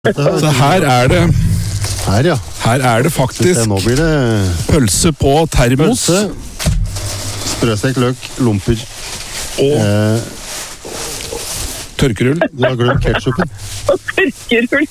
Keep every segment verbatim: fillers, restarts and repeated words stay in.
Så her er det Her, ja. Her er det faktisk det, nå blir det pølse på termos. Pølse, sprøstekt løk, lomper og eh, tørkerull. Du har glemt ketchupen. Og tørkerull.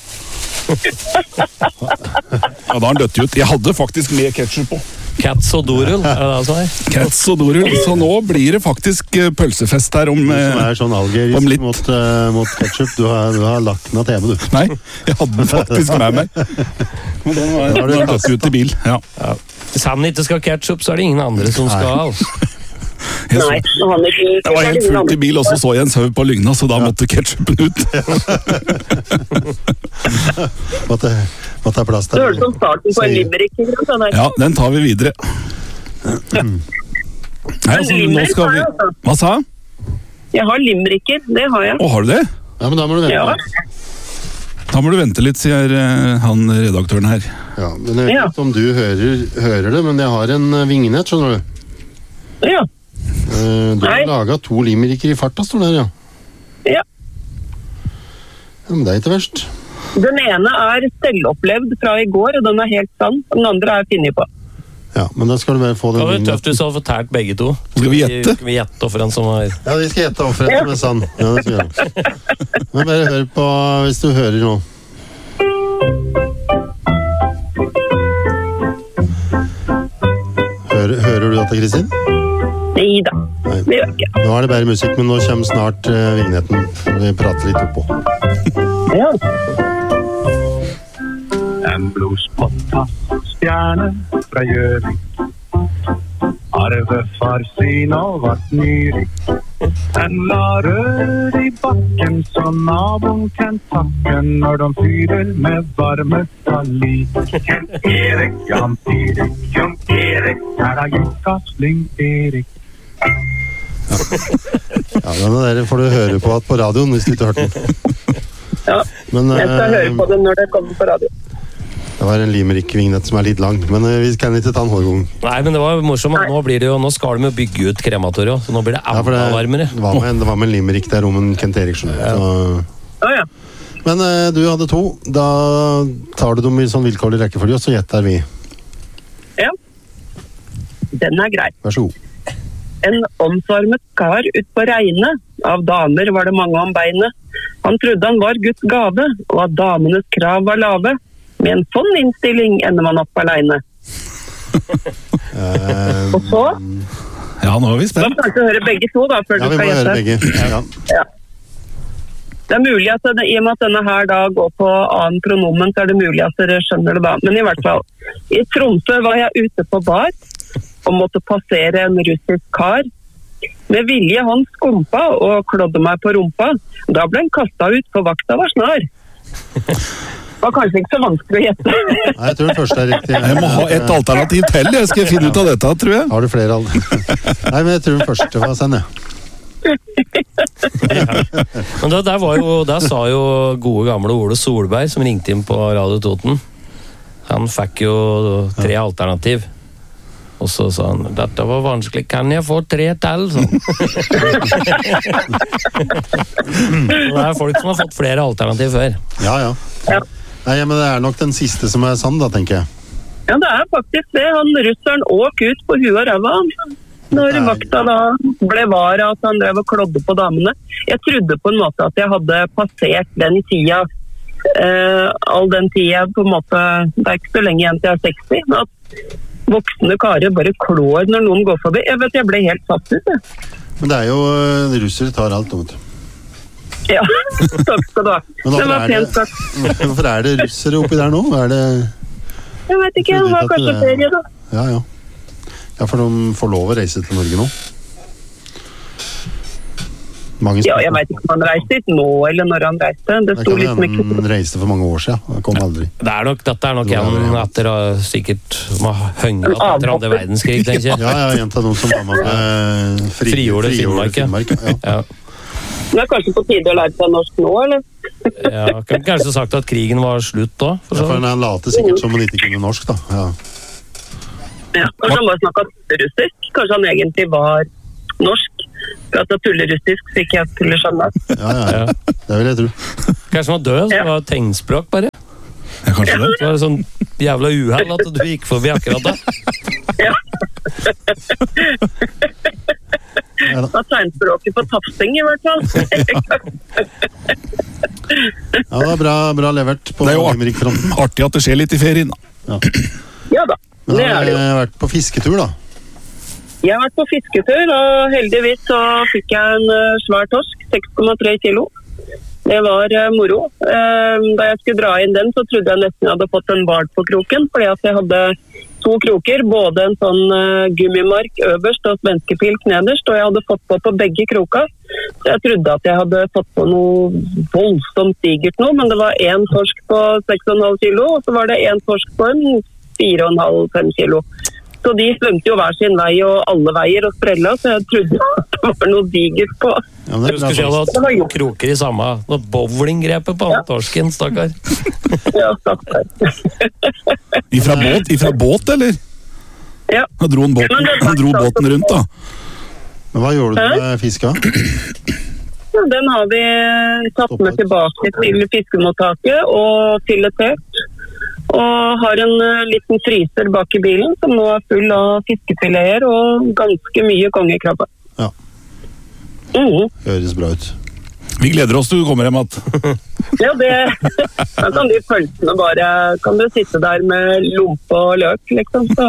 Ja, da har han døtt ut. Jeg hadde faktisk med ketchup på. Cats og dorull, er det det som er? Cats og dorull. Så nå blir det faktisk pølsefest her om, Du som er sånn algerisk litt. mot, uh, mot ketchup. Du har, du har lagt den av T V, du. Nei, jeg hadde den faktisk med meg. Men den var, den var døtt ut i bil. Ja. Ja. Hvis han ikke skal ha ketchup, så er det ingen andre som skal ha. Jeg, så, Nei, han er ikke, jeg var helt fullt i bil, og så så jeg en sau på Lygna, så da måtte ketchupen ut. måtte, måtte ha plass Det der. høres som starten på en limerick. Ja, den tar vi videre. Nei, altså, nå skal vi... Hva sa han? Jeg har limericker, det har jeg. Å, har du det? Ja, men da må du vente. Ja. Da må du vente litt, sier uh, han redaktøren her. Ja, men jeg vet Ja. ikke om du hører, hører det, men jeg har en uh, vignett, skjønner du. Ja. Uh, du har Nei. laget to limericker i farta, står der, ja. Ja. Ja, men det er ikke verst. Den ene er selvopplevd fra i går, og den er helt sann. Den andre er finnet på. Ja, men da skal du bare få den Det var jo tøft vignetten. hvis du hadde fortalt begge to. Skal vi gjette? Skal vi gjette for en som var... Ja, vi skal gjette offeret ja. med sann. Ja, det skal vi gjøre. Men bare hør på, hvis du hører nå. Hører, hører du dette, Kristin? Neida, Nei. det gjør jeg ikke. Nå er det bare musikk, men nå kommer snart uh, vignetten. Vi prater litt oppå. Ja. En blodspotta stjerne fra Gjøvik arvefar sin og vart nyrik. En la rør i bakken så naboen kan takke når de fyrer med varme salit. Kjent Erik, Jan Erik, Jan Erik, her er Jukasling Erik. Ja, denne der får du høre på at på radioen, hvis du ikke hørte den. Ja, Men, jeg skal uh, høre på det når det kommer på radio. Det var en limerick-vignett som er litt lang, men uh, vi kan ikke ta den hver gang. Nei, men det var morsomt. Nå, blir det jo, nå skal de jo bygge ut krematoriet, så nå blir det Ja, for enda det, varmere. det, var med, det var med en limerick der om en Kent Eriksen. Ja. Så, Ja, ja. men uh, du hadde to. Da tar du dem i sånn vilkårlig rekkefølge, og så gjetter vi. Ja. Den er grei. Vær så god. En omsvarmet kar ut på regnet. Av damer var det mange om beinet. Han trodde han var Guds gave, og at damenes krav var lave. Med en sånn innstilling ender man opp alene. Uh, Og så, Ja, nå er vi da spent. må du høre begge to da, før ja, du vi må skal høre gjette. begge. Ja. Ja. Det er mulig at det, i og med at denne her da går på annen pronomen, så er det mulig at dere skjønner det da. Men i hvert fall, i Tromsø var jeg ute på bar, og måtte passere en russisk kar. Med vilje han skumpa og klodde meg på rumpa. Da ble han kastet ut, for vakta var snar. Det var kanskje ikke så vanskelig å gjette. Nei, jeg tror den første er riktig. Jeg må ha et alternativ til. Jeg skal finne ut av dette, tror jeg. Har du flere aldri? Nei, men jeg tror den første var sen, ja. Men det, der, var jo, der sa jo gode gamle Ole Solberg, som ringte inn på Radio Toten. Han fikk jo tre alternativ. Og så sa han, dette var vanskelig, kan jeg få tre til? Sånn. Det er folk som har fått flere alternativ før. Ja, ja. Ja. Nei, men det er nok den siste som er sann, da, tenker jeg. Ja, det er faktisk det. Han russeren åk ut på huet og ræva. Når Nei. vakta da ble var at han drev og klodde på damene. Jeg trodde på en måte at jeg hadde passert den tida. Eh, all den tida på en måte, det er ikke så lenge igjen til jeg er seksti, men at voksne karer bare klår når noen går forbi. Jeg vet, jeg ble helt satt ut, jeg. Men det er jo uh, russere tar alt, vet du. Ja, takk skal du ha. Men Det var hvorfor er pent sagt. det, hvorfor er det russere oppi der nå? Er det... Jeg vet ikke, det var kanskje ferie da. Ja, ja. Ja, for de får lov å reise til Norge nå. Mange Ja, jeg vet ikke om han reiste hit nå, eller når han reiste. Det Det sto kan liksom hende ikke... han reiste for mange år siden. Det kom aldri. Det er nok, dette er nok Det var en det, ja. etter å sikkert må ha hønget etter andre verdenskrig, tenker jeg. Ja, ja, en av noen som var med med fri, Frigjorde Finnmark, ja. Finnmark, ja. Ja. Det er kanskje på tide å lære seg norsk nå, eller? Ja, kan kanskje sagt at krigen var slutt da, for Ja, så. for han late sikkert som han ikke kunne norsk, da. Ja. Ja, kanskje han bare snakket russisk. Kanskje han egentlig var norsk. prata tullerussisk, så ikke jeg skulle skjønne. Ja, ja, ja. Det vil jeg tro. Kanskje han var død, så det var tegnspråk bare. Ja, kanskje det. Det var sånn jævla uheld at du gikk forbi akkurat da. Ja. Ja, da. Det var tegnspråket på tafsing i hvert fall. Ja, det var bra, bra levert på Det er jo art- Limerick-fronten. artig at det skjer litt i ferien. Da. Ja da, Men det da er har det jo. jeg vært på fisketur, da. Jeg har vært på fisketur, og heldigvis så fikk jeg en eh, svær torsk, seks komma tre kilo. Det var eh, moro. Eh, da jeg skulle dra inn den, så trodde jeg nesten jeg hadde fått en bard på kroken, fordi at jeg hadde to kroker, både en sånn eh, gummimark øverst og svenskepilk nederst, og jeg hadde fått på på begge kroka. Så jeg trodde at jeg hadde fått på noe voldsomt digert noe, men det var en torsk på seks komma fem kilo, og så var det en torsk på en fire komma fem til fem kilo. Så de svømte jo hver sin vei og alle veier og sprella, så jeg trodde det var noe digert på. Ja, men det Du er bra skulle si fangst. han hadde kroker i samme noe bowlinggrepet på han torsken, stakkar. Ja, stakkar. Ifra båt, ifra båt, eller? Ja. Han dro, en båten, Men det var han dro klart båten at- rundt, da. Men hva gjorde du Hæ? med fiska? Ja, den har vi tatt med tilbake til fiskemottaket og filetert. Og har en uh, liten fryser bak i bilen som nå er full av fiskefileter og ganske mye kongekrabbe. Ja. Mhm. Høres bra ut. Vi gleder oss til du kommer hjem igjen. Ja, det da kan de pølsene bare kan du sitte der med lompe og løk, liksom. Så.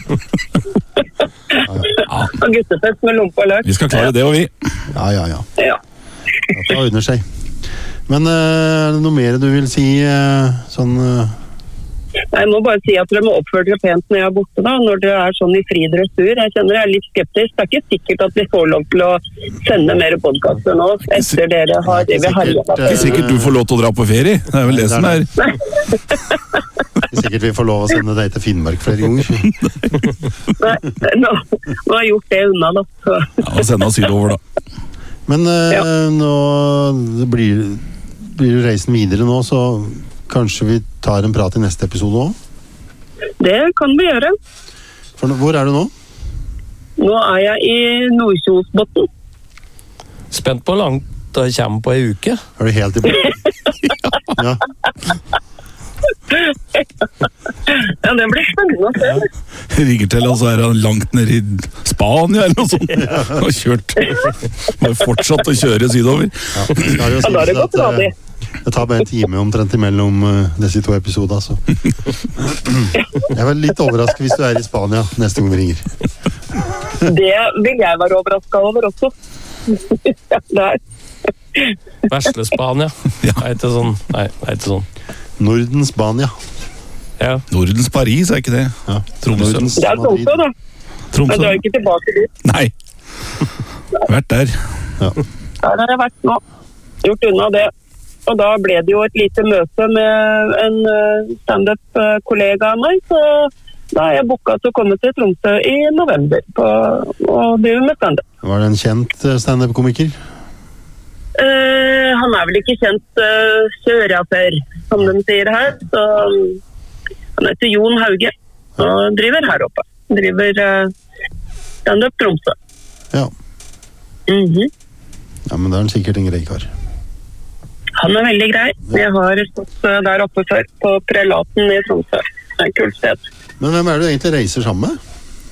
Og guttefest med lompe og løk. Vi skal klare det, og vi. Ja, ja, ja. Ja. Dette ordner seg. Men eh, er det noe mer du vil si eh, sånn eh, Jeg må bare si at dere må oppføre dere pent når jeg er borte, da, når dere er sånn i fri dressur. Jeg kjenner jeg er litt skeptisk. Det er ikke sikkert at vi får lov til å sende mer podcaster nå, etter dere har Det er ikke vi har sikkert, Ikke sikkert du får lov til å dra på ferie. Det er vel det Nei, som det er. Ikke sikkert vi får lov å sende deg til Finnmark flere ganger. Nei, nå, nå har jeg gjort det unna, da. Så. Ja, og sende oss sydover, da. Men eh, Ja. nå det blir, blir reisen videre nå, så kanskje vi tar en prat i neste episode òg? Det kan vi gjøre. For nå- hvor er du nå? Nå er jeg i Nordkjosbotn. Spent på hvor langt det kommer på ei uke. Er du helt i båten? Ja. Ja, det blir spennende å se. Rigger til, og så er han langt nede i Spania eller noe sånt. Og kjørt. Bare fortsatt å kjøre sydover. Ja, det skal jo Ja, da er det sies godt at, radig. eh, det tar bare en time omtrent imellom eh, disse to episodene, så. Jeg er vel litt overrasket hvis du er i Spania neste gang vi ringer. Det vil jeg være overraska over også. Ja, det er. Vesle Spania. Ja. Nei, ikke sånn. Nei, det er ikke sånn. Norden, Spania. Ja. Nordens Paris, er ikke det? Ja. Tromsø. Nordens Det er Madrid. Tromsø, da. Jeg Tromsø? drar ikke tilbake dit. Nei. Vært der. Ja. Der har jeg vært nå. Gjort unna det. Og da ble det jo et lite møte med en eh, stand-up-kollega av meg, så da har jeg booka til å komme til Tromsø i november på, og drive med stand-up. Var det en kjent eh, stand-up-komiker? Eh, han er vel ikke kjent uh, søraper, som de sier her. Så han heter Jon Hauge og driver her oppe. Driver uh, stand-up Tromsø. Ja. Mhm. Ja, men da er han sikkert en grei kar. Han er veldig grei. Jeg har stått uh, der oppe før, på Prelaten i Tromsø. Det er et kult sted. Men hvem er det du egentlig reiser sammen med?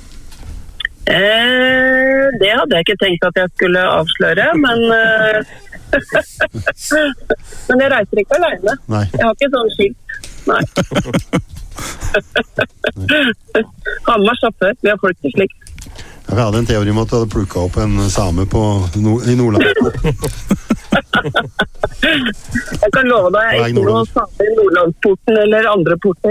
Eh, det hadde jeg ikke tenkt at jeg skulle avsløre, men eh, men jeg reiser ikke alene. Nei. Jeg har ikke sånn skilt. Nei. Har med meg sjåfør. Vi har folk til slikt. Ja, vi hadde en teori om at du hadde plukket opp en same på, no, i Nordland. Jeg kan love deg, jeg er ikke noe same i Nordlandsporten eller andre porter.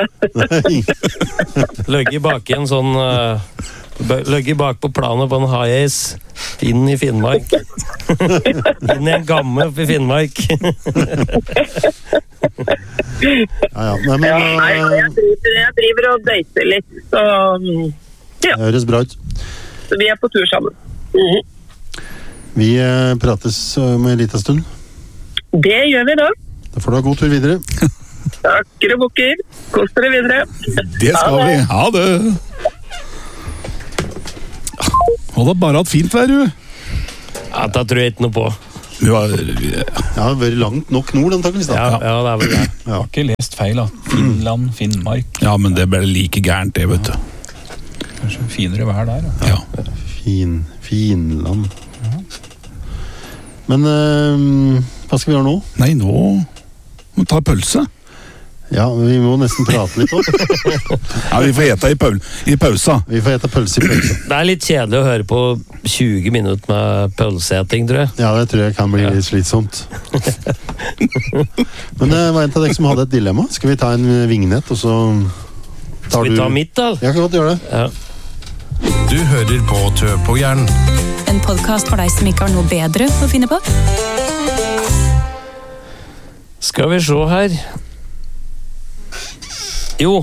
Det- Løgge bak i en sånn uh, Løgge bak på planet på en high-ace inn i Finnmark. Inn i en gamme oppe i Finnmark. Ja, ja. Nei, men Ja, nei, eh, jeg driver, jeg driver og dater litt, så mm, det høres bra ut. så vi er på tur sammen. Mhm. Vi eh, prates om en liten stund. Det gjør vi da. Da får du ha god tur videre. Takker og bukker. Kos dere videre. Det skal vi. Ha det! Og det har bare hatt fint vær, du. Ja, det tror jeg ikke noe på. Vi var, vi, Ja, det har vært langt nok nord, antakeligvis. Ja, Da. ja, det er vel det. Jeg har ikke lest feil, da. Finland, Finnmark. ja, men det ble like gærent, det, vet du. Kanskje finere vær der. Da. Ja. Fin, Finland. Men eh, hva skal vi gjøre nå? Nei, nå må vi ta pølse. Ja, vi må nesten prate litt også. Ja, vi får ete i, paul, i pausa. Vi får ete pølse i pølse. Det er litt kjedelig å høre på tjue minutter med pølseeting, tror jeg. Ja, det tror jeg kan bli litt slitsomt. Men det var en av dere som hadde et dilemma. Skal vi ta en vignett, og så tar Skal vi ta mitt, da? Jeg kan godt gjøre det. Ja. Du hører på Tøv på hjernen. En podcast for deg som ikke har noe bedre å finne på. Skal vi se her. Jo,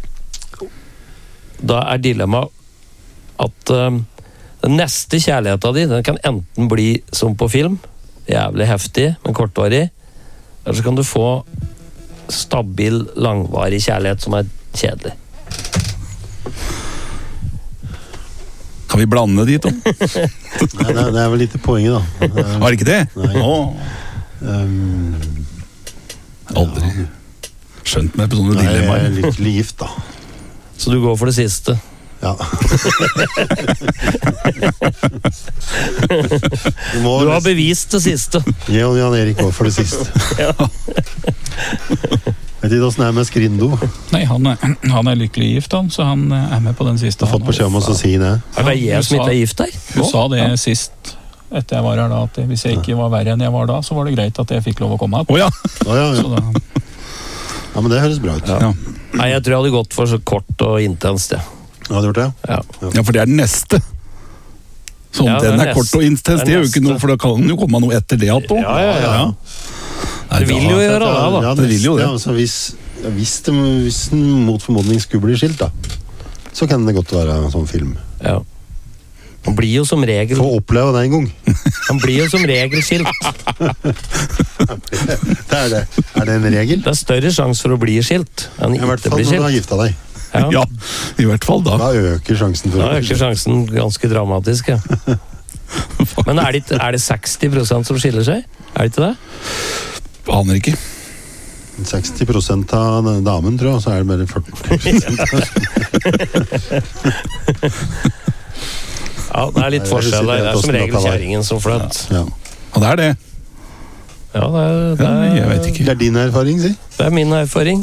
da er dilemma at um, den neste kjærligheten din, den kan enten bli som på film, jævlig heftig, men kortvarig, eller så kan du få stabil, langvarig kjærlighet som er kjedelig. Kan vi blande de to? Nei, det, er, det er vel litt poenget, da. Var det ikke det? Nei. Åh, Um, aldri skjønt meg på sånne Nei, jeg er dilemmaer. lykkelig gift, da. Så du går for det siste. Ja. Du må Du har nesten bevist det siste. gi og Jan Erik går for det siste. Ja. Vet du hvordan det er med Skrindo? Nei, han er, han er lykkelig gift, han, så han er med på den siste. Du har fått beskjed om oss å si det. Er det jeg som ikke er gift her? Du sa det sist etter jeg var her da, at hvis jeg ikke var verre enn jeg var da, så var det greit at jeg fikk lov å komme her. Å ja. Å, ja, Så ja. da, ja, men det høres bra ut. Ja. Nei, jeg tror jeg hadde gått for så kort og intenst, ja. Hadde du gjort det? Ja. ja, for det er den neste. Sånn, Ja, det er den er nest- kort og intens. det er Det er jo ikke neste. noe, for da kan den jo komme noe etter det. Atto. Ja, ja, ja. Nei, Det vil da- jo gjøre det, da. Ja, Det vil jo det. Ja, altså, hvis, ja, hvis, det, hvis den mot formodning skulle bli skilt, da, så kan det godt være en sånn film. Ja. Han blir jo som regel Få oppleve det en gang. Han blir jo som regel skilt. Det er det. Er det en regel? Det er større sjanse for å bli skilt enn I hvert ikke fall bli når du har skilt. gifta deg. Ja. Ja, i hvert fall da. Da øker sjansen for Da øker sjansen ganske dramatisk, ja. Men er det, ikke- er det seksti prosent som skiller seg? Er det ikke det? Aner ikke. seksti prosent av damen, tror jeg, og så er det bare førti prosent. Ja, det er litt Nei, forskjell der. Det er som hvordan regel dette var. kjerringen som fløtt. Ja. Og det er det. Ja, det er, det Ja, er, jeg vet ikke. Det er din erfaring, si. Det er min erfaring.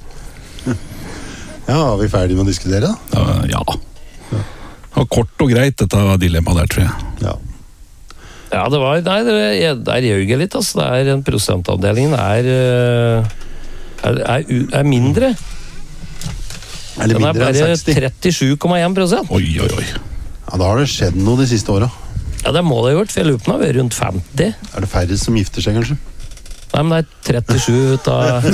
Ja, er vi ferdige med å diskutere, da? Da, ja. Det var kort og greit, dette dilemmaet der, tror jeg. Ja. Ja, det var Nei, det, jeg, der gjør jeg litt, altså. Det er en prosentavdelingen er øh, er, er, u- er mindre. Eller Den er mindre enn bare seksti. trettisju komma én prosent. Oi, oi, oi. Ja, da har det skjedd noe de siste åra. Ja, det må det ha gjort, for jeg lurer på om det har vært rundt femti. Er det færre som gifter seg, kanskje? Nei, men det er trettisju ut av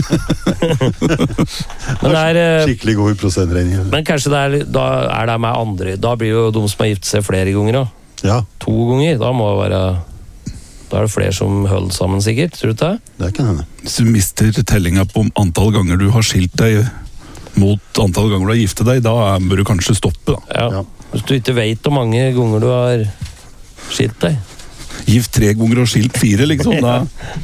Men det er øh, Skikkelig god i prosentregning. Men kanskje det er, da er det med andre. Da blir jo de som har gift seg flere ganger, da. Ja, To ganger. Da må det være Da er det flere som holder sammen, sikkert. Tror du ikke det? det kan hende. Hvis du mister tellinga på antall ganger du har skilt deg mot antall ganger du har giftet deg, da bør du kanskje stoppe, da. Ja. Ja. Hvis du ikke vet hvor mange ganger du har skilt deg. Gift tre ganger og skilt fire, liksom. Da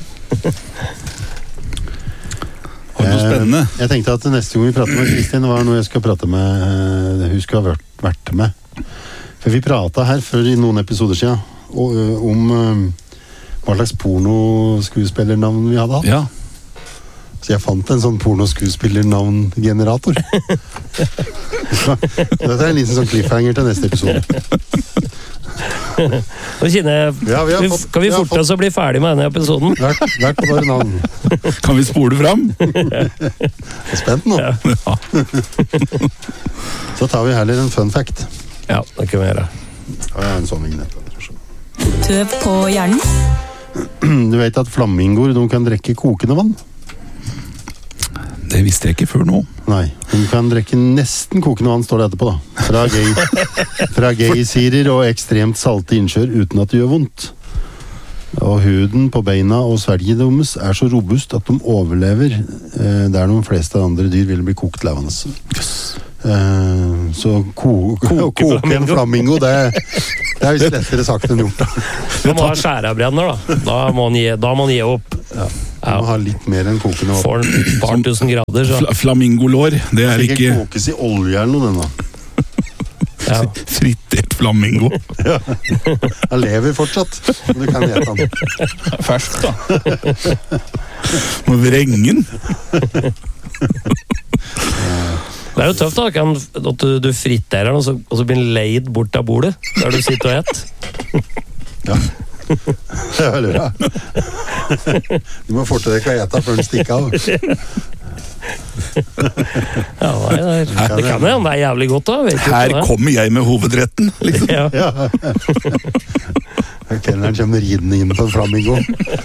har du noe spennende. Eh, Jeg tenkte at neste gang vi prater med Kristin, var noe jeg skal prate med eh, hun skulle ha vært, vært med. For vi prata her før i noen episoder siden og, ø, om ø, hva slags pornoskuespillernavn vi hadde hatt. Ja. Så jeg fant en sånn pornoskuespillernavngenerator. Så dette er en liten sånn cliffhanger til neste episode. Nå kjenner jeg Ja, vi har vi- fått- Kan vi vi har forte oss å bli ferdig med denne episoden? Hvert, hvert på våre navn. Kan vi spole fram? Jeg er spent nå. Ja. Ja. Så tar vi heller en fun fact. Ja, det kan vi gjøre. Ja, jeg har en sånn vignett. Tøv på hjernen. Du vet at flamingoer de kan drikke kokende vann? Det visste jeg ikke før nå. Nei, de kan drikke nesten kokende vann, står det etterpå da. Fra, gay, fra geysirer og ekstremt salte innsjøer uten at det gjør vondt. Og huden på beina og svelget deres er så robust at de overlever eh, der de fleste andre dyr ville bli kokt levende. Eh, så ko, koke, koke en flamingo, det, det er visst lettere sagt enn gjort. Da. Du må ha skjærebrenner, da. Da må man gi, da må man gi opp. Ja. Du må ha litt mer enn kokende vann. For et par tusen grader, så. Fla, flamingolår, det er ikke... ikke... kokes i olje eller noe, den da. Ja. Frittert flamingo. Ja. Han lever fortsatt, men du kan gjette han. Fersk, da. Må vrenge den. Det er jo tøft da, kan, at du, du fritterer den, og så, og så blir den leid bort av bordet, der du sitter og et. Ja. Det er veldig bra. Du må fortere deg å ete før den stikker av. Ja, nei, det, er, det kan jo, det er jævlig godt da. Vet Her kommer jeg med hovedretten, liksom. Ja. Ja. Kelneren kommer ridende inn på en flamingo.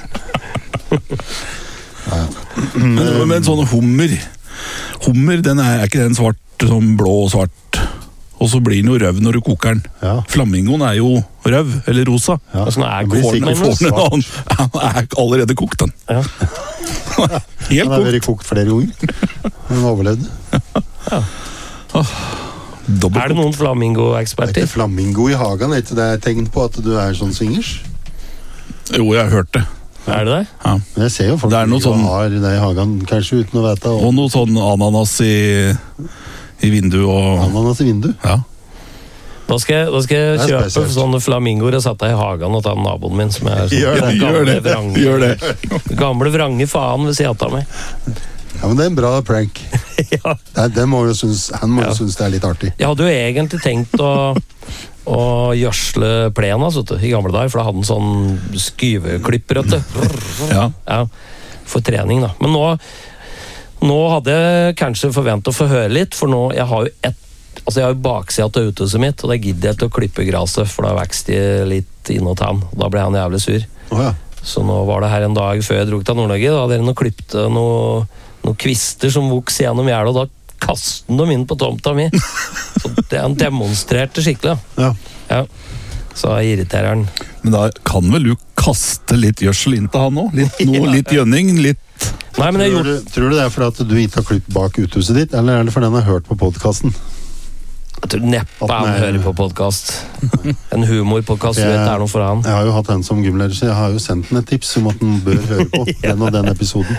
Ja. Men, men sånn hummer Hummer, den er, er ikke den svart, sånn blå og svart. Og så blir den jo røv når du koker den. Ja. Flamingoen er jo røv, eller rosa. Ja. Altså, nå er Den blir kålen sikkert hennes. svart. Han, han er allerede kokt, den. Ja. Helt Han har kokt. vært kokt flere ganger. Han overlevde. Dobbelt Er det noen Er flamingo-eksperter? ikke flamingo i hagen, er ikke det tegn på at du er sånn swingers? kokt. Jo, jeg har hørt det. Er det det? Ja. Men jeg ser jo folk Det er noe som sånn- har det i hagen, kanskje uten å vite. Og Og noe sånn ananas i, i vinduet og... ananas i vindu. Ja. Da skal jeg, da skal jeg Det er kjøpe spesielt. sånne flamingoer og sette i hagen og ta naboen min, som er sånn Gjør det, Gjør gamle det. vrange. Gjør det. Gamle vrange faen ved siden av meg. Ja, men det er en bra prank. Ja. Det, det må jo synes, han må Ja. jo synes det er litt artig. Jeg hadde jo egentlig tenkt å, å gjødsle plenen altså, vet du, i gamle dager, for da hadde den sånn skyveklipper, vet du. Ja. Ja, for trening da. Men nå, nå hadde jeg kanskje forventet å få høre litt, for nå, jeg har jo et, altså jeg har jo baksida til uthuset mitt, og det gidder jeg til å klippe graset, for da vekst jeg litt innåt han. Da ble han jævlig sur. Åja. Så nå var det her en dag før jeg drog til Nord-Norge, da hadde dere nå klippte noe, noen kvister som voks gjennom gjerdet, og da kastet de inn på tomta mi. Så det han demonstrerte skikkelig. Ja. Ja. Så irriterer han. Men da kan vel du kaste litt gjødsel inn til han nå? Litt, noe, litt gjønning, litt... Nei, men jeg Tror, gjorde du, tror du det er fordi at du ikke har klippet bak uthuset ditt, eller er det fordi han har hørt på podcasten? Jeg tror neppe At han den er- hører på podcast. En humorpodcast, du Jeg- vet det er noe for han. Jeg har jo hatt han som gymleder, så jeg har jo sendt han et tips om at han bør høre på den og den episoden.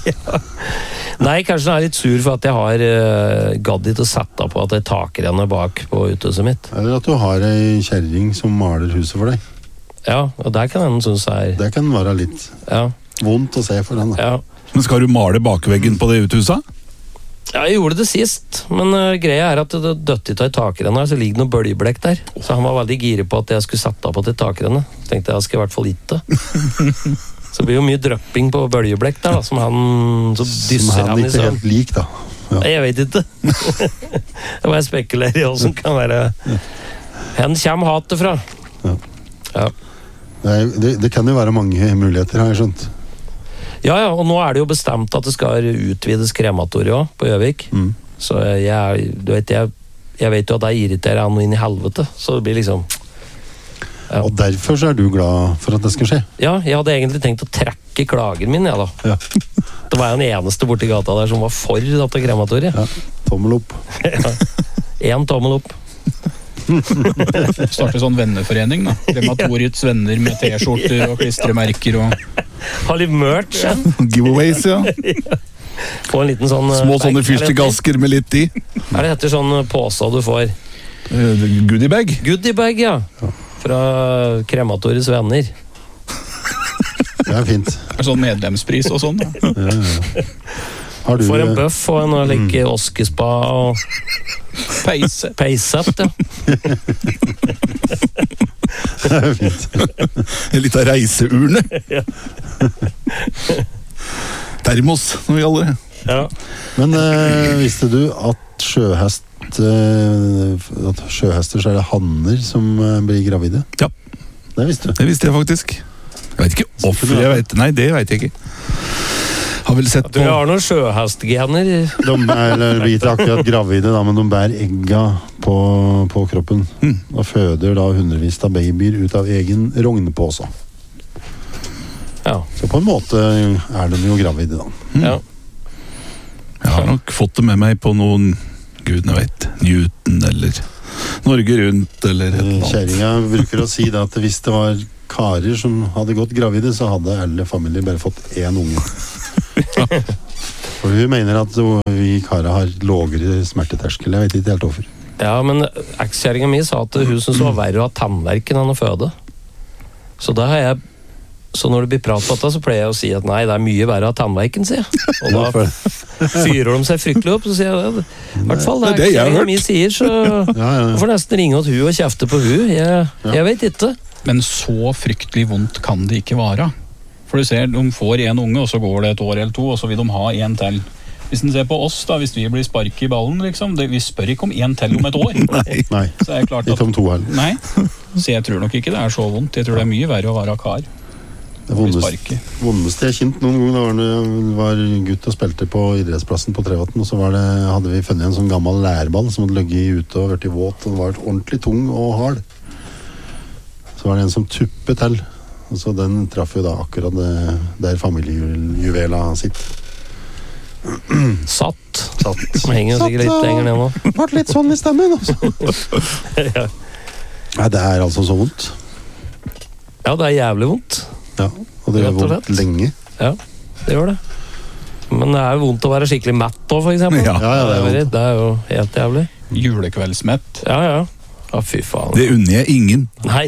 Nei, kanskje han er litt sur for at jeg har uh, gadd ikke å sette på at jeg taker henne bak på uthuset mitt. Eller at du har ei kjerring som maler huset for deg. Ja, og der kan han synes er... Det kan være litt Ja, vondt å se for han. Da. ja. Men skal du male bakveggen på det uthuset? Ja, jeg gjorde det sist, men uh, greia er at det døtte ikke i takrennet, så ligger det noe bøljeblekk der. Så han var veldig giret på at jeg skulle sette på til takrennet. Så tenkte jeg, jeg skal i hvert fall ikke. Så det blir jo mye drøpping på bøljeblekk der, da, som han, så Som dysser han han i ikke er søvn. helt lik, da. Ja. Nei, jeg vet ikke. Det var jeg spekulerer i, hva som kan være... Hen kommer hatet fra. Ja. Ja. Det, er- det, det kan jo være mange muligheter, har jeg skjønt. Ja, ja, og nå er det jo bestemt at det skal utvides krematoriet også, på Gjøvik. Mm. Så jeg, du vet, jeg, jeg vet jo at det irriterer han inn i helvete, så det blir liksom... Ja. Og derfor så er du glad for at det skal skje. Ja, jeg hadde egentlig tenkt å trekke klagen min, jeg da. Ja. Det var jo den eneste borti gata der som var for dette krematoriet. Ja. Tommel opp. En tommel opp. Starte sånn venneforening, da. Krematoriets venner med T-skjorter og klistremerker og Ha litt merch, ja. Giveaways, ja. Få en liten sånn... Små sånne bag, er det heter? fyrstigasker med litt i. Er det heter sånn påse du får? Uh, Goodiebag. Goodiebag, ja. Fra krematoriets venner. Det er fint. sånn medlemspris og sånn. Da. Ja, ja. Har du, Får en bøff og en og like oskespa og Peise. peisett, ja. Det er fint. En liten reiseurne. Ja. Termos, noe vi alle. Ja. Men eh, visste du at sjøhest eh, at sjøhester så er det hanner som eh, blir gravide? Ja. Det visste du. Det visste jeg faktisk. Jeg vet ikke hvorfor jeg vet. Nei, det vet jeg ikke. Har vel sett Du på har noen sjøhestgener. De er, eller, blir ikke akkurat gravide, da, men de bærer egga på, på kroppen. Mm. Og føder da hundrevis av babyer ut av egen rognpåse. Ja. Så på en måte er de jo gravide, da. Ja. Jeg har nok fått det med meg på noen gudene vet, Newton eller Norge Rundt eller et eller annet. Kjæringa bruker å si da at hvis det var karer som hadde gått gravide, så hadde alle familier bare fått én unge. For hun mener at vi karer har lågere smerteterskel, jeg vet ikke helt hvorfor. Ja, men ekskjæringa mi sa at hun syntes det var verre å ha tannverken enn å føde. Så da har jeg Så når det blir prat på dette, så pleier jeg å si at nei, det er mye verre å ha tannverken, sier jeg. Og da fyrer de seg fryktelig opp, så sier jeg det. I hvert fall, det er ekskjæringa mi sier, så Ja, ja, jeg får nesten ringe til hun og kjefte på hun. Jeg, jeg vet ikke. Men så fryktelig vondt kan det ikke være. For du ser, de får en unge, og så går det et år eller to, og så vil de ha en til. Hvis den ser på oss, da, hvis vi blir sparket i ballen, liksom, det, vi spør ikke om en til om et år. Nei. Nei, Så er det klart at, ikke om to heller. nei, så jeg tror nok ikke det er så vondt. Jeg tror det er mye verre å være kar. Det Bli vondeste, sparket. vondeste jeg kjent noen gang, da var når jeg var gutt og spilte på idrettsplassen på Trevatn, og så var det, hadde vi funnet en sånn gammel lærball som hadde ligget ute og vært i våt, og den var ordentlig tung og hard. Så var det en som tuppet til, og så den traff jo da akkurat det, der familiejuvela sitt. Satt. Satt. Den henger sikkert litt lenger ned nå. Ble litt sånn i stemmen, altså. Ja. Nei, det er altså så vondt. Ja, det er jævlig vondt. Ja, og det gjør Rett og vondt slett. lenge. Ja, det gjør det. Men det er jo vondt å være skikkelig matt da, for eksempel. Ja. Ja, ja, det er det, vondt. det er jo helt jævlig. Julekveldsmett. Ja, ja. Ja, fy faen. Det unner jeg ingen. Nei.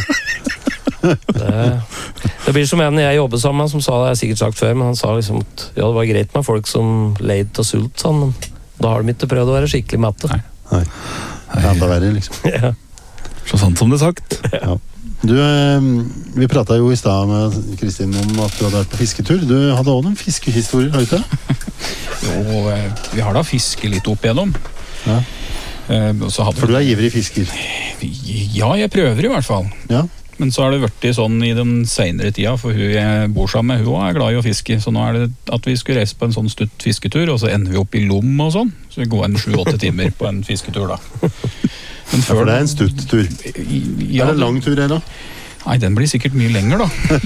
Det, det blir som en jeg jobber sammen med, som sa det, jeg har sikkert sagt før, men han sa liksom at ja, det var greit med folk som leid til sult, sånn, men da har de ikke prøvd å være skikkelig matte. Nei. Nei, det er enda verre, liksom. Ja. Så sant som det er sagt. Ja. Du, eh, vi pratet jo i sted med Kristin om at du hadde vært på fisketur. Du hadde også noen fiskehistorier, har du ikke? Jo, eh, vi har da fisket litt opp igjennom. Ja. Eh, og så hadde For du er ivrig fisker. Ja, jeg prøver i hvert fall. Ja. Men så har det vært sånn i den senere tida, for hun jeg bor sammen med, hun er glad i å fiske. Så nå er det at vi skulle reise på en sånn stutt fisketur, og så ender vi opp i Lom og sånn. Så vi går en sju-åtte timer på en fisketur da. Men Ja, for det er en stutt tur. Ja, er det en lang tur her da? Nei, den blir sikkert mye lenger da.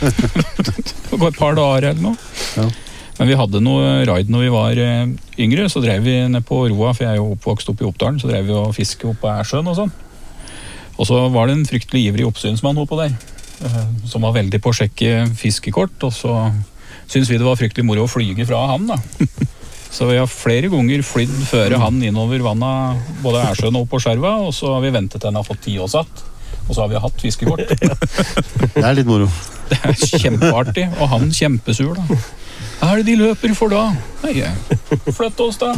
Det går et par dager eller noe. Ja. Men vi hadde noe raid når vi var eh, yngre, så drev vi ned på Roa, for jeg er jo oppvokst oppe i Oppdalen, så drev vi og fiske opp på Ærsjøen og sånn. Og så var det en fryktelig ivrig oppsynsmann oppe der, eh, som var veldig på å sjekke fiskekort, og så syntes vi det var fryktelig moro å flyge fra han da. Så vi har flere ganger flydd føre han innover vannet, både Ærsjøen og på Skjerva, og så har vi ventet til han har fått tid og satt, og så har vi hatt fiskekort. Det er litt moro. Det er kjempeartig, og han kjempesur da. Hva er det de løper for da? Nei, flytt oss da.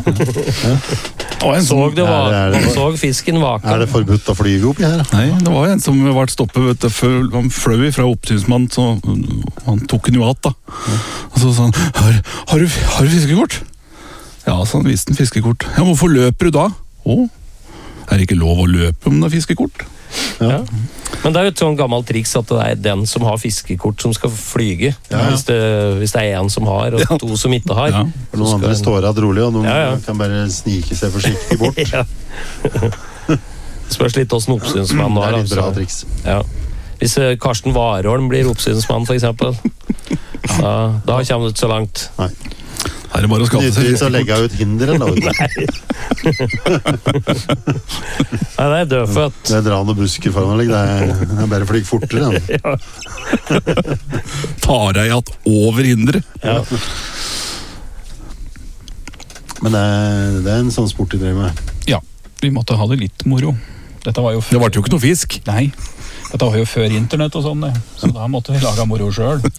Og en Så som, det var, Er det- er det- så fisken vake. Er det forbudt å flyge oppi her? da? nei, det var en som ble stoppet, vet du, før han fløy fra oppsynsmann, så han tok den jo att da. Og så sa han, har, har, du, har du fiskekort? Ja, så han viste en fiskekort. Ja, hvorfor løper du da? Å, er det ikke lov å løpe om det er fiskekort? Ja. Men det er jo et sånn gammelt triks at det er den som har fiskekort som skal flyge. Ja. Hvis, det, hvis det er en som har, og Ja. to som ikke har. Ja. For noen andre står av rolig, og noen Ja, ja. kan bare snike seg forsiktig bort. Ja. Spørs litt hvordan oppsynsmann Det var. er litt bra altså. triks. Ja. Hvis eh, Karsten Warholm blir oppsynsmann, for eksempel, da, da kommer det ikke så langt. Nei. Er det bare å skaffe seg Nyttigvis å legge fiskekort? ut hindre, da. vet du. Nei, det er dødfødt. Det er dran og busker foran deg. Det er, det er bare å flyge fortere. Da. Ja. Tar deg att over hindre. Ja. Men det er, det er en sånn sport de driver med. Ja, vi måtte ha det litt moro. Dette var jo Det ble jo ikke noe fisk. Nei, dette var jo før internett og sånn, det. Så da måtte vi lage moro selv.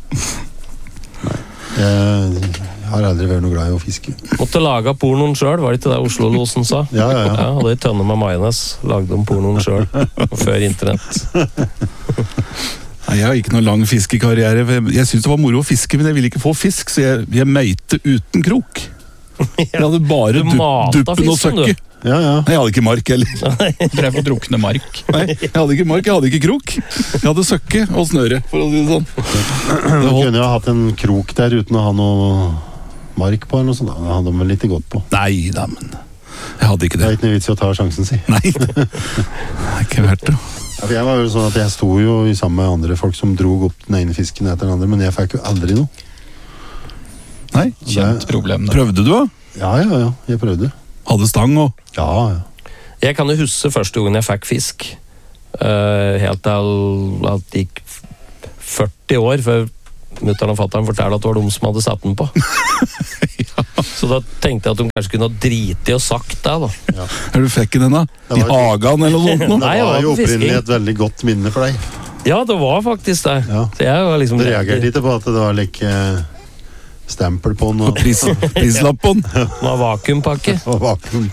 Jeg har aldri vært noe glad i å fiske. Måtte lage pornoen sjøl, var det ikke det Oslo-losen sa? Ja, ja, ja. Ja, hadde ei tønne med majones, lagde om pornoen sjøl. Før internett. Nei, jeg har ikke noen lang fiskekarriere. Jeg syntes det var moro å fiske, men jeg ville ikke få fisk, så jeg, jeg meite uten krok. Jeg hadde bare Du dupp, mata duppen og fisken, søkke. Ja, ja. Nei, jeg hadde ikke mark heller. Drev og drukne mark. Nei, jeg hadde ikke mark, jeg hadde ikke krok. Jeg hadde søkke og snøre, for å si det sånn. Det Du holdt. kunne jo ha hatt en krok der uten å ha noe mark på, eller noe sånt. Da. Det hadde de vel ikke gått på. Nei, da, men jeg hadde ikke Det det. er ikke noe vits i å ta sjansen, si. Nei, det er ikke verdt det. Ja, for jeg var jo sånn at jeg sto jo i sammen med andre folk som drog opp den ene fisken etter den andre, men jeg fikk jo aldri noe. Nei, Kjent problem. det. prøvde du da? Ja, ja, ja, jeg prøvde. Hadde stang og... Ja, ja. Jeg kan jo huske første gangen jeg fikk fisk. Uh, helt til at det gikk førti år før mutteren og fatteren fortalte at det var de som hadde satt den på. Ja. Så da tenkte jeg at de kanskje kunne ha driti og sagt det da. Ja. Er du fikk den da? I hagen eller noe sånt? Nå? Det var jo opprinnelig et veldig godt minne for deg. Ja, det var faktisk det. Ja. Så jeg var liksom... Du reagerte ikke på at det var like stempel på den. Og Pris, prislapp på den. Det var vakuumpakke. Og vakuum.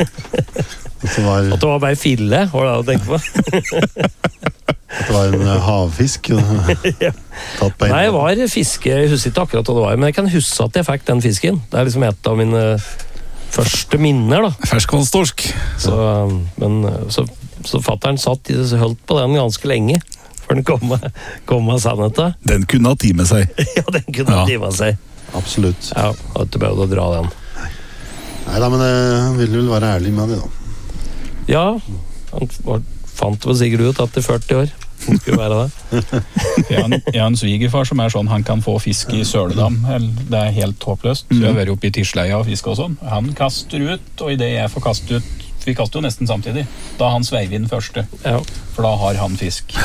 At det var, At det var bare fille, var det å tenke på. at det var en havfisk. Ja. Tatt på en. Nei, det var fiske, jeg husker ikke akkurat hva det var, men jeg kan huske at jeg fikk den fisken. Det er liksom et av mine første minner da. Ferskvannstorsk. Så, men så, så fatteren satt i det, holdt på den ganske lenge, før den kom med, kom med sannheten. Den kunne ha tid med seg. Ja, den kunne ha Ja. tid med seg. Absolutt. Ja, hadde ikke behøvd å dra den. Nei da, men han ville vel være ærlig med det da. Ja, han var, fant vel sikkert ut at det er førti år. Han skulle være det. Jeg har en, jeg har en svigerfar som er sånn, han kan få fisk i Søledam. eller- Det er helt håpløst. Så jeg har vært oppe i Tisleia og fiske og sånn. Han kaster ut, og i det jeg får kaste ut, vi kaster jo nesten samtidig, da har han sveiv inn første. Ja. For da har han fisk.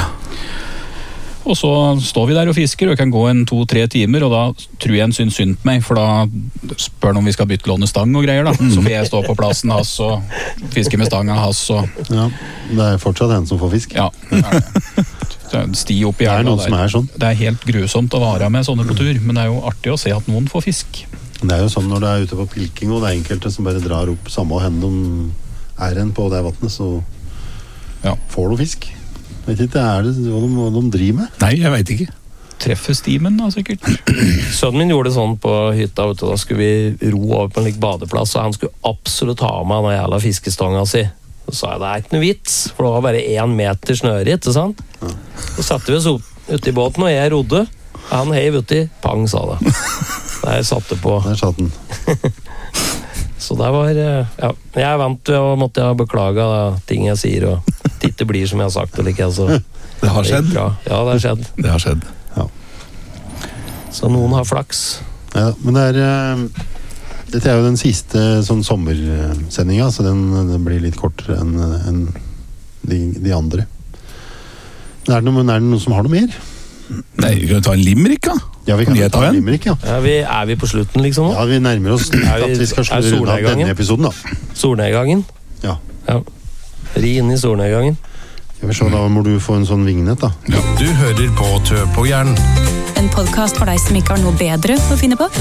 Og så står vi der og fisker, og kan gå en to-tre timer, og da tror jeg han syns synd på meg, for da spør han om vi skal bytte låne stang og greier da. Så får jeg stå på plassen hans og fiske med stanga hans og... Ja, det er fortsatt en som får fisk. Ja, det er det. Det er sti opp i Det er elva noen der. som er sånn. Det er helt grusomt å være med sånne på tur, men det er jo artig å se at noen får fisk. Det er jo sånn når du er ute på pilking, og det er enkelte som bare drar opp samme hen de er en på det vattnet, så Ja. får du fisk. Vet ikke, er det hva de, hva de driver med? Nei, jeg vet ikke. Treffer stimen da, sikkert. Sønnen min gjorde det sånn på hytta, vet du, da skulle vi ro over på en lik badeplass, og han skulle absolutt ha med den jævla fiskestonga si. Så sa jeg, det er ikke noe vits, for det var bare én meter snøre, ikke sant? Ja. Så satte vi oss opp ute i båten, og jeg rodde. Han heiv uti, pang, sa det. Der satte på. Der satt den. Så det var, ja, jeg er vant til å måtte jeg beklage da, ting jeg sier, og det ikke blir som jeg har sagt, eller ikke, så Det har det gikk skjedd. bra. Ja, det har skjedd. Det har skjedd. Så noen har flaks. Ja, men det er eh, dette er jo den siste sånn sommersendinga, så den, den blir litt kortere enn enn de, de andre. Men er det, noe, er det noen som har noe mer? Nei, vi kan ta en limerick, da. Ja, vi kan Kan jeg ta ta en en? limerick, ja. Er vi, er vi på slutten liksom nå? Ja, vi nærmer oss Er vi- at vi skal er runde av solnedgangen? denne episoden, da. Solnedgangen? Ja. Ja. Ri inn i solnedgangen. Skal vi se, da må du få en sånn vignett, da. Du hører på Tø på Jern. En podcast for deg som ikke har noe bedre å finne på.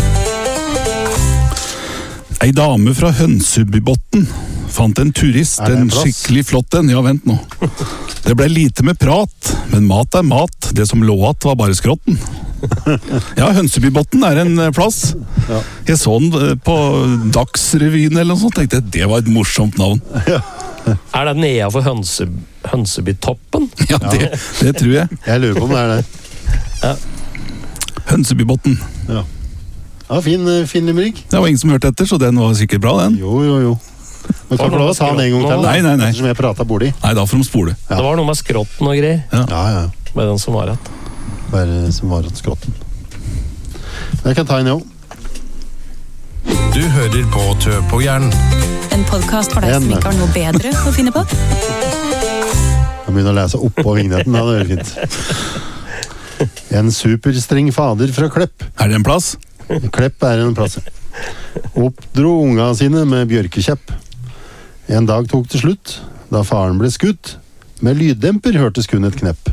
Ei dame fra Hønsebybotn fant en turist, Er det en en plass? skikkelig flott en. Ja, vent nå. Det ble lite med prat, men mat er mat. Det som lå att var bare skrotten. Ja, Hønsebybotn er en eh, plass. Ja. Jeg så den eh, på Dagsrevyen eller noe sånt, tenkte jeg, det var et morsomt navn. Er det nedenfor hønse, Hønsebytoppen? Ja, det, det tror jeg. Jeg lurer på om det er det. Hønsebybotn. Ja, ja fin, eh, fin limerick. Det var ingen som hørte etter, så den var sikkert bra, den. Jo, jo, jo. Men kan få lov å ta den en gang til, da. Nei, nei, nei. Som jeg pratet borti. Nei, da får de spole. Ja. Det var noe med skrotten og greier. Ja, ja. Med den som var rett. Bare som var at skrotten. Jeg kan ta en, jo. Du hører på Tø på Jern. En podcast for deg som En. ikke har noe bedre å finne på. Jeg begynner å lese oppå vignetten, da, det er veldig fint. En superstreng fader fra Klepp. Er det en plass? Klepp er en plass. Oppdro unga sine med bjørkekjepp. En dag tok det slutt, da faren ble skutt. Med lyddemper hørtes kun et knepp.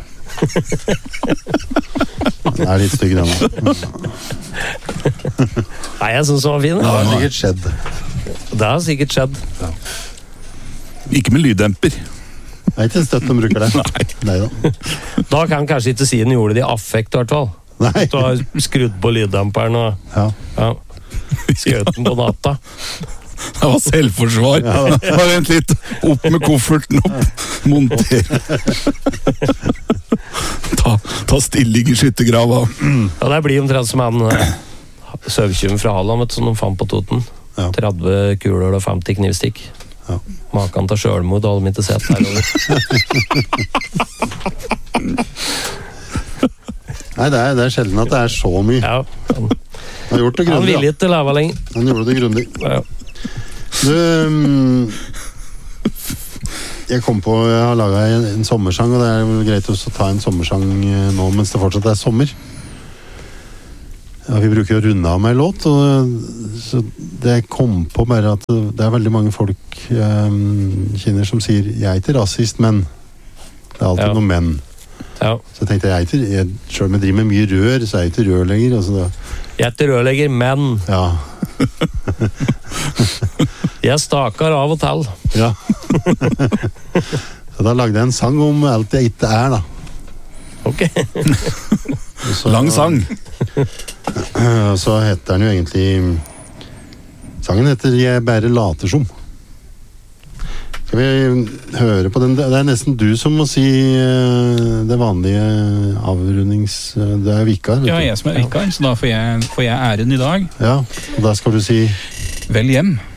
Den er litt stygg, den. Nei, jeg synes den var fin. Det har sikkert skjedd. Det har sikkert skjedd. Ikke med lyddemper. Det er ikke støtt de bruker det. Nei. Neida. Da kan han kanskje ikke si den gjorde det i affekt, i hvert fall. Nei. Du har skrudd på lyddemperen og Ja. ja, skjøt den på natta. Det var selvforsvar. Bare vent litt. Opp med kofferten opp. Monter. Ta, ta stilling i skyttergrava. Ja, det blir omtrent som han eh, søvtjuven fra Halland, vet du, som de fant på Toten. Ja. tretti kuler og femti knivstikk. Ja. Maken til sjølmord hadde de ikke sett her over. Nei, det er, det er sjelden at det er så mye. Ja, han, Han har gjort det han grundig. ville Ja. ikke leve lenger. Han gjorde det grundig. Ja. Du, um, jeg kom på, jeg har laget en, en sommersang, og det er vel greit også å ta en sommersang nå, mens det fortsatt er sommer. Ja, vi bruker å runde av med en låt, og så det kom på bare at det er veldig mange folk um, kjenner som sier, jeg er ikke rasist, men det er alltid Ja. noen menn. Ja. Så jeg tenkte, jeg er ikke, jeg, selv om jeg driver med mye rør, så er jeg ikke rør lenger. Altså da, Jeg er ikke rørlegger, men ja, jeg staker av og til. ja. Så da lagde jeg en sang om alt jeg ikke er, da. Ok. Og så- Lang sang. Og så heter den jo egentlig sangen heter Jeg bare later som. Skal vi høre på den? Det er nesten du som må si eh, det vanlige avrundings... eh, Det er vikar, vet Ja, du. jeg som er vikar, så da får jeg, får jeg æren i dag. Ja, og da skal du si Vel hjem.